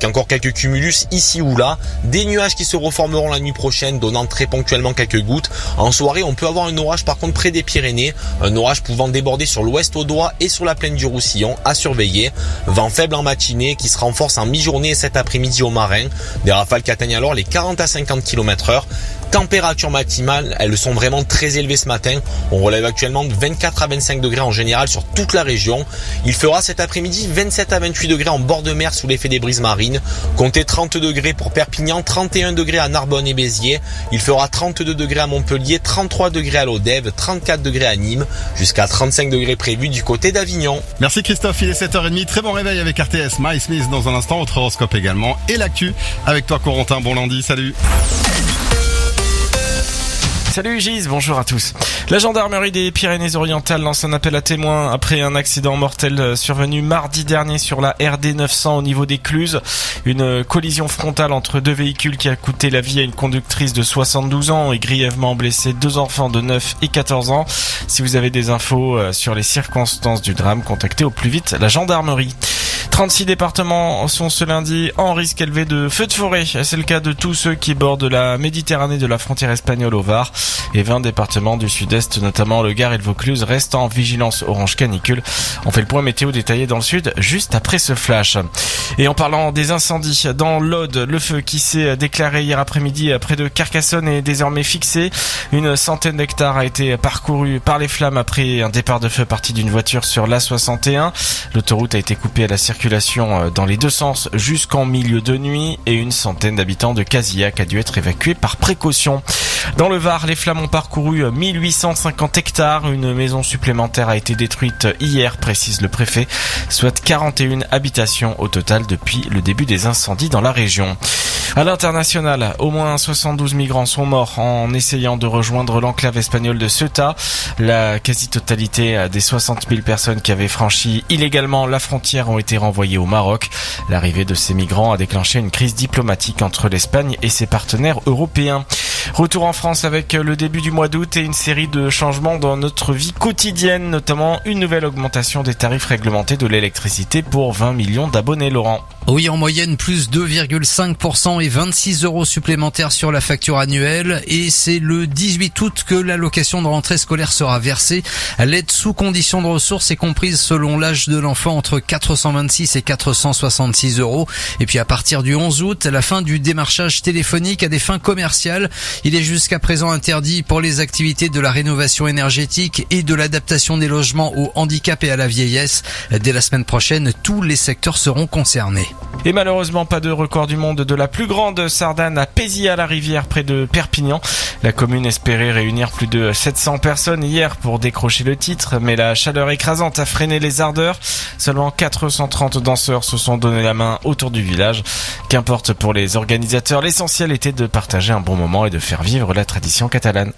avec encore quelques cumulus ici ou là, des nuages qui se reformeront la nuit prochaine, donnant très ponctuellement quelques gouttes. En soirée, on peut avoir un orage par contre près des Pyrénées, un orage pouvant déborder sur l'ouest audois et sur la plaine du Roussillon, à surveiller. Vent faible en matinée qui se renforce en mi-journée et cet après-midi au marin, des rafales qui atteignent alors les 40 à 50 km/h. Températures maximales, elles sont vraiment très élevées ce matin. On relève actuellement de 24 à 25 degrés en général sur toute la région. Il fera cet après-midi 27 à 28 degrés en bord de mer sous l'effet des brises marines. Comptez 30 degrés pour Perpignan, 31 degrés à Narbonne et Béziers. Il fera 32 degrés à Montpellier, 33 degrés à Lodève, 34 degrés à Nîmes, jusqu'à 35 degrés prévus du côté d'Avignon. Merci Christophe, il est 7h30. Très bon réveil avec RTS. My Smith dans un instant, autre horoscope également. Et l'actu avec toi Corentin. Bon lundi, salut. Salut Gise, bonjour à tous. La gendarmerie des Pyrénées-Orientales lance un appel à témoins après un accident mortel survenu mardi dernier sur la RD 900 au niveau des Cluses. Une collision frontale entre deux véhicules qui a coûté la vie à une conductrice de 72 ans et grièvement blessé 2 enfants de 9 et 14 ans. Si vous avez des infos sur les circonstances du drame, contactez au plus vite la gendarmerie. 36 départements sont ce lundi en risque élevé de feux de forêt. C'est le cas de tous ceux qui bordent la Méditerranée de la frontière espagnole au Var. Et 20 départements du sud-est, notamment le Gard et le Vaucluse, restent en vigilance orange canicule. On fait le point météo détaillé dans le sud juste après ce flash. Et en parlant des incendies, dans l'Aude, le feu qui s'est déclaré hier après-midi près de Carcassonne est désormais fixé. Une centaine d'hectares a été parcouru par les flammes après un départ de feu parti d'une voiture sur l'A61. L'autoroute a été coupée à la circulation dans les deux sens jusqu'en milieu de nuit et une centaine d'habitants de Casillac a dû être évacués par précaution. Dans le Var, les flammes ont parcouru 1850 hectares. Une maison supplémentaire a été détruite hier, précise le préfet, soit 41 habitations au total depuis le début des incendies dans la région. À l'international, au moins 72 migrants sont morts en essayant de rejoindre l'enclave espagnole de Ceuta. La quasi-totalité des 60 000 personnes qui avaient franchi illégalement la frontière ont été renvoyées au Maroc. L'arrivée de ces migrants a déclenché une crise diplomatique entre l'Espagne et ses partenaires européens. Retour en France avec le début du mois d'août et une série de changements dans notre vie quotidienne, notamment une nouvelle augmentation des tarifs réglementés de l'électricité pour 20 millions d'abonnés, Laurent. Oui, en moyenne, plus 2,5% et 26 € supplémentaires sur la facture annuelle. Et c'est le 18 août que l'allocation de rentrée scolaire sera versée. L'aide sous condition de ressources est comprise selon l'âge de l'enfant entre 426 et 466 €. Et puis à partir du 11 août, la fin du démarchage téléphonique à des fins commerciales. Il est jusqu'à présent interdit pour les activités de la rénovation énergétique et de l'adaptation des logements au handicap et à la vieillesse. Dès la semaine prochaine, tous les secteurs seront concernés. Et malheureusement, pas de record du monde de la plus grande sardane à Pézy-à-la-Rivière près de Perpignan. La commune espérait réunir plus de 700 personnes hier pour décrocher le titre, mais la chaleur écrasante a freiné les ardeurs. Seulement 430 danseurs se sont donné la main autour du village. Qu'importe pour les organisateurs, l'essentiel était de partager un bon moment et de faire vivre la tradition catalane.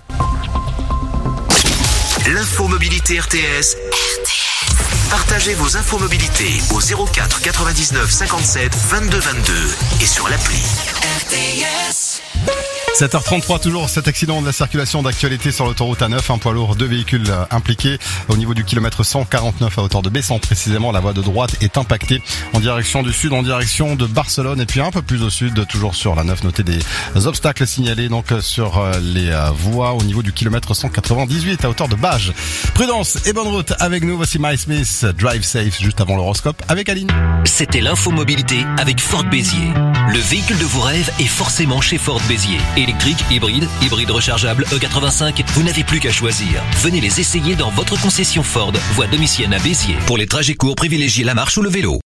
L'infomobilité RTS. Partagez vos infomobilités au 04 99 57 22 22 et sur l'appli RTS. 7h33, toujours cet accident de la circulation d'actualité sur l'autoroute A9, un poids lourd, 2 véhicules impliqués au niveau du kilomètre 149 à hauteur de Bessan. Précisément, la voie de droite est impactée en direction du sud, en direction de Barcelone et puis un peu plus au sud, toujours sur la 9. Notez des obstacles signalés donc sur les voies au niveau du kilomètre 198 à hauteur de Bages. Prudence et bonne route avec nous, voici My Smith, Drive Safe juste avant l'horoscope avec Aline. C'était l'infomobilité avec Ford Béziers. Le véhicule de vos rêves est forcément chez Ford Béziers. Électrique, hybride rechargeable, E85, vous n'avez plus qu'à choisir. Venez les essayer dans votre concession Ford, voie Domitienne à Béziers. Pour les trajets courts, privilégiez la marche ou le vélo.